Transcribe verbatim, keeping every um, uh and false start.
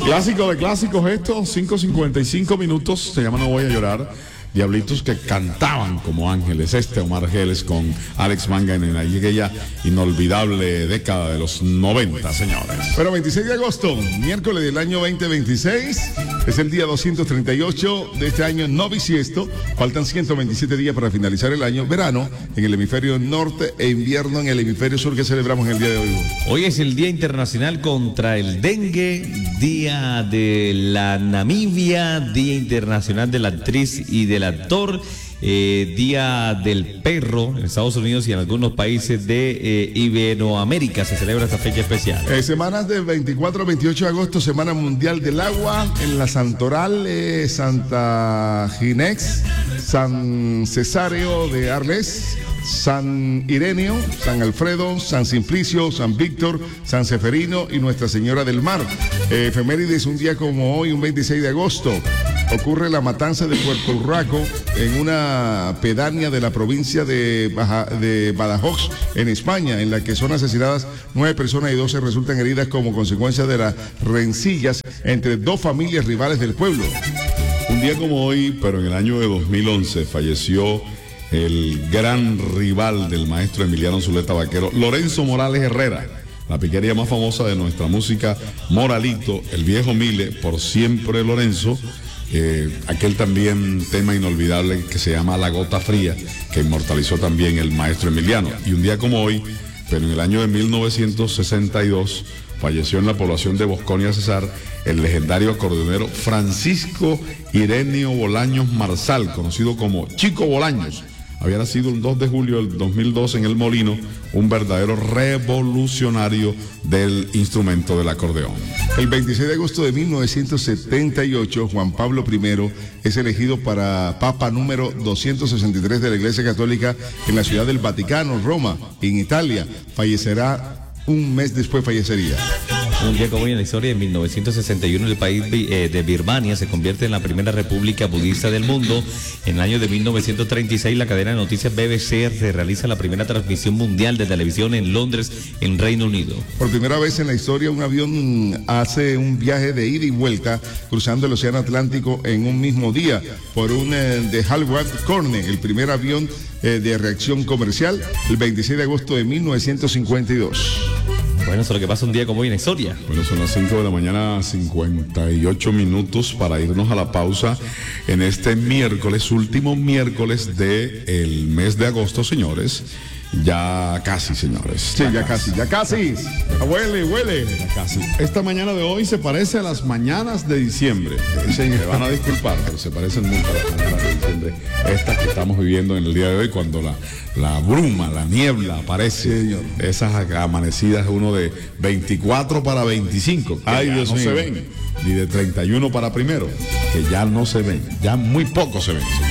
Clásico de clásicos esto, cinco cincuenta y cinco minutos, se llama No Voy a Llorar. Diablitos que cantaban como ángeles, este Omar Geles con Alex Manga en aquella inolvidable década de los noventa, señores. Bueno, veintiséis de agosto, miércoles del año veinte veintiséis, es el día doscientos treinta y ocho de este año no bisiesto. Faltan ciento veintisiete días para finalizar el año. Verano en el hemisferio norte e invierno en el hemisferio sur. Que celebramos en el día de hoy? Hoy es el Día Internacional contra el Dengue, Día de la Namibia, Día Internacional de la Actriz y del Actor, eh, Día del Perro en Estados Unidos y en algunos países de eh, Iberoamérica se celebra esta fecha especial. Eh, semanas del veinticuatro al veintiocho de agosto, Semana Mundial del Agua en la Santoral, eh, Santa Ginés, San Cesáreo de Arles, San Ireneo, San Alfredo, San Simplicio, San Víctor, San Seferino y Nuestra Señora del Mar. Eh, efemérides, un día como hoy, un veintiséis de agosto, ocurre la matanza de Puerto Urraco en una pedánea de la provincia de, Baja, de Badajoz, en España, en la que son asesinadas nueve personas y doce resultan heridas como consecuencia de las rencillas entre dos familias rivales del pueblo. Un día como hoy, pero en el año de dos mil once, falleció el gran rival del maestro Emiliano Zuleta Vaquero, Lorenzo Morales Herrera, la piquería más famosa de nuestra música, Moralito, el viejo Mile, por siempre Lorenzo. Eh, aquel también tema inolvidable que se llama La Gota Fría, que inmortalizó también el maestro Emiliano. Y un día como hoy, pero en el año de mil novecientos sesenta y dos, falleció en la población de Bosconia, Cesar, el legendario acordeonero Francisco Ireneo Bolaños Marsal, conocido como Chico Bolaños. Había nacido el dos de julio del dos mil dos en El Molino, un verdadero revolucionario del instrumento del acordeón. El veintiséis de agosto de mil novecientos setenta y ocho, Juan Pablo primero es elegido para Papa número doscientos sesenta y tres de la Iglesia Católica en la ciudad del Vaticano, Roma, en Italia. Fallecerá un mes después, fallecería. Un día como hoy en la historia, en mil novecientos sesenta y uno, el país eh, de Birmania se convierte en la primera república budista del mundo. En el año de mil novecientos treinta y seis, la cadena de noticias B B C se realiza la primera transmisión mundial de televisión en Londres, en Reino Unido. Por primera vez en la historia, un avión hace un viaje de ida y vuelta cruzando el Océano Atlántico en un mismo día por un eh, de Hallward Corne, el primer avión eh, de reacción comercial, el veintiséis de agosto de mil novecientos cincuenta y dos. Bueno, eso es lo que pasa un día como hoy en la historia. Bueno, son las cinco de la mañana, cincuenta y ocho minutos para irnos a la pausa en este miércoles, último miércoles del mes de agosto, señores. Ya casi, señores. Sí, ya, ya casi, casi, ya casi. Huele, huele. Ya casi. Esta mañana de hoy se parece a las mañanas de diciembre. Se me van a disculpar, pero se parecen mucho a las mañanas de diciembre. Estas que estamos viviendo en el día de hoy, cuando la, la bruma, la niebla aparece. Sí, esas amanecidas, uno de veinticuatro para veinticinco. Ay, Dios no mío. se ven. Ni de treinta y uno para primero, que ya no se ven. Ya muy poco se ven.